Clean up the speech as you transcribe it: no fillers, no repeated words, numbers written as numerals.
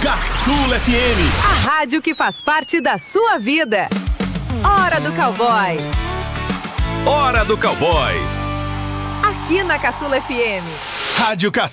Caçula FM. A rádio que faz parte da sua vida. Hora do Cowboy. Hora do Cowboy. Aqui na Caçula FM. Rádio Caçula.